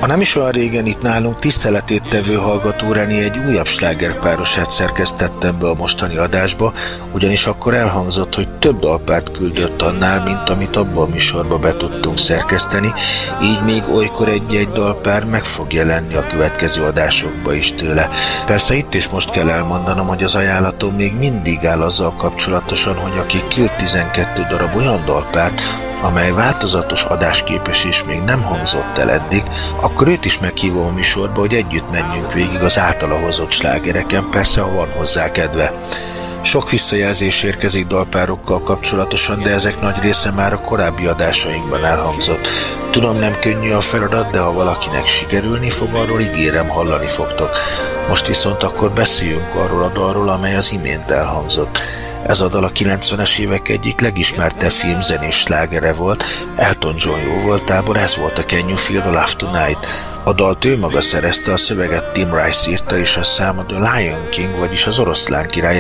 A nem is olyan régen itt nálunk tiszteletét tevő hallgató Reni egy újabb slágerpárosát szerkesztettem be a mostani adásba, ugyanis akkor elhangzott, hogy több dalpárt küldött annál, mint amit abba a műsorba be tudtunk szerkeszteni, így még olykor egy-egy dalpár meg fog jelenni a következő adásokba is tőle. Persze itt is most kell elmondanom, hogy az ajánlatom még mindig áll azzal kapcsolatosan, hogy aki küld 12 darab olyan dalpárt, amely változatos adásképes és még nem hangzott el eddig, akkor őt is meghívom a műsorba, hogy együtt menjünk végig az általa hozott slágereken, persze ha van hozzá kedve. Sok visszajelzés érkezik dalpárokkal kapcsolatosan, de ezek nagy része már a korábbi adásainkban elhangzott. Tudom, nem könnyű a feladat, de ha valakinek sikerülni fog, arról ígérem, hallani fogtok. Most viszont akkor beszéljünk arról a dalról, amely az imént elhangzott. Ez a dal a 90-es évek egyik legismertebb filmzenés slágere volt, Elton John jóvoltából, ez volt a Can You Feel the Love Tonight. A dalt ő maga szerezte, a szöveget Tim Rice írta, és a szám a The Lion King, vagyis az Oroszlán király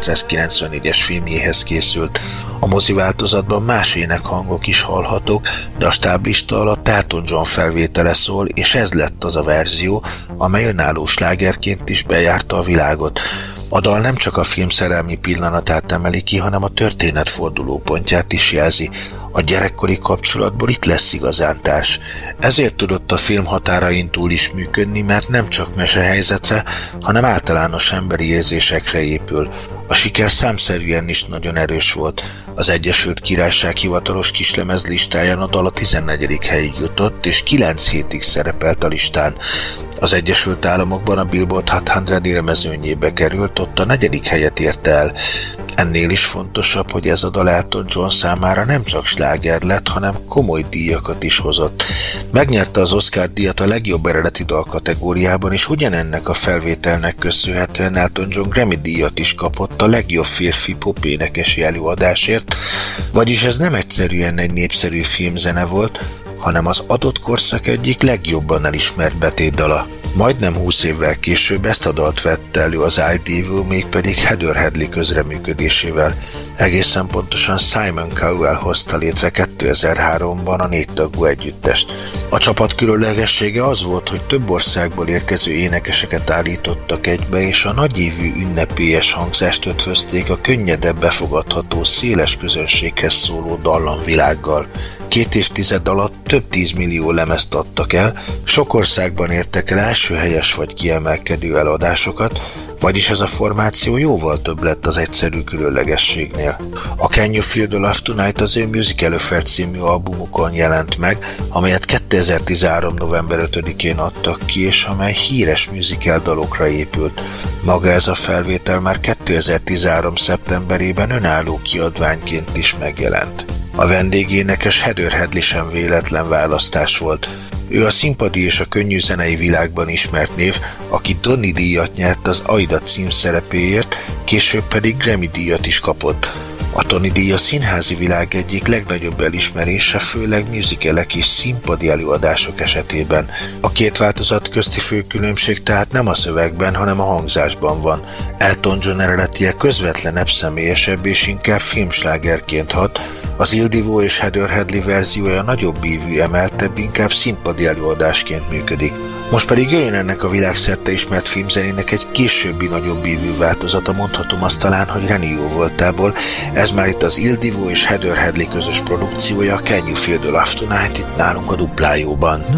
1994-es filmjéhez készült. A mozi változatban más énekhangok is hallhatók, de a stáblista alatt Elton John felvétele szól, és ez lett az a verzió, amely önálló slágerként is bejárta a világot. A dal nem csak a film szerelmi pillanatát emeli ki, hanem a történet fordulópontját is jelzi. A gyerekkori kapcsolatból itt lesz igazán társ. Ezért tudott a film határain túl is működni, mert nem csak mesehelyzetre, hanem általános emberi érzésekre épül. A siker számszerűen is nagyon erős volt. Az Egyesült Királyság hivatalos kislemez listáján a dal a 14. helyig jutott, és 9 hétig szerepelt a listán. Az Egyesült Államokban a Billboard Hot 100 élmezőnyébe került, ott a 4. helyet érte el. Ennél is fontosabb, hogy ez a dal Elton John számára nem csak sláger lett, hanem komoly díjakat is hozott. Megnyerte az Oscar-díjat a legjobb eredeti dal kategóriában, és ugyanennek a felvételnek köszönhetően Elton John Grammy-díjat is kapott a legjobb férfi popénekesi előadásért, vagyis ez nem egyszerűen egy népszerű filmzene volt, hanem az adott korszak egyik legjobban elismert betétdala. Majdnem 20 évvel később ezt a dalt vette elő az IDV, mégpedig Heather Headley közreműködésével. Egészen pontosan Simon Cowell hozta létre 2003-ban a 4 tagú együttest. A csapat különlegessége az volt, hogy több országból érkező énekeseket állítottak egybe, és a nagyívű ünnepélyes hangzást ötvözték a könnyedebb, befogadható, széles közönséghez szóló dallamvilággal. 2 évtized alatt több 10 millió lemezt adtak el, sok országban értek el első helyes vagy kiemelkedő eladásokat, vagyis ez a formáció jóval több lett az egyszerű különlegességnél. A Can You Feel the Love Tonight az ő Musical Affair című albumukon jelent meg, amelyet 2013. november 5-én adtak ki, és amely híres musical dalokra épült. Maga ez a felvétel már 2013. szeptemberében önálló kiadványként is megjelent. A vendégénekes Heather Headley sem véletlen választás volt. Ő a színpadi és a könnyű zenei világban ismert név, aki Tony díjat nyert az Aida címszerepéért, később pedig Grammy díjat is kapott. A Tony díj a színházi világ egyik legnagyobb elismerése, főleg musicalek és színpadi előadások esetében. A két változat közti fő különbség tehát nem a szövegben, hanem a hangzásban van. Elton John eredetie közvetlenebb, személyesebb és inkább filmslágerként hat, az Il Divo és Heather Headley verziója nagyobb ívű, emeltebb, inkább színpadi előadásként működik. Most pedig jöjjön ennek a világszerte ismert filmzenének egy későbbi nagyobb ívű változata, mondhatom azt talán, hogy Reni jóvoltából. Ez már itt az Il Divo és Heather Headley közös produkciója, Can You Feel the Love Tonight, itt nálunk a Duplájóban.